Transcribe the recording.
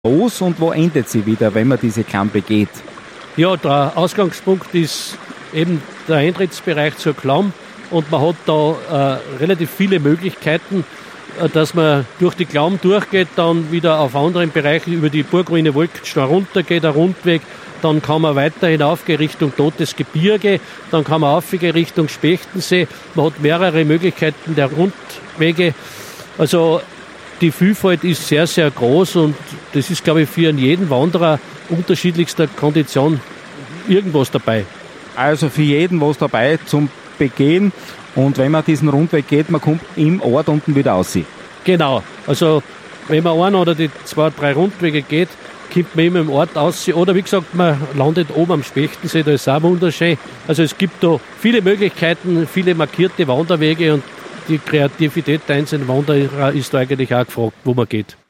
los und wo endet sie wieder, wenn man diese Klamm begeht? Ja, der Ausgangspunkt ist eben der Eintrittsbereich zur Klamm und man hat da relativ viele Möglichkeiten, dass man durch die Klamm durchgeht, dann wieder auf anderen Bereichen über die Burgruine Wolkenstein runtergeht, der Rundweg, dann kann man weiter hinaufgehen Richtung Totes Gebirge, dann kann man aufgehen Richtung Spechtensee. Man hat mehrere Möglichkeiten der Rundwege. Also die Vielfalt ist sehr, sehr groß und das ist, glaube ich, für jeden Wanderer unterschiedlichster Kondition irgendwas dabei. Also für jeden was dabei zum Begehen. Und wenn man diesen Rundweg geht, man kommt im Ort unten wieder raus. Genau. Also wenn man einen oder die 2, 3 Rundwege geht, kommt man immer im Ort raus. Oder wie gesagt, man landet oben am Spechtensee, da ist auch wunderschön. Also es gibt da viele Möglichkeiten, viele markierte Wanderwege und die Kreativität der einzelnen Wanderer ist da eigentlich auch gefragt, wo man geht.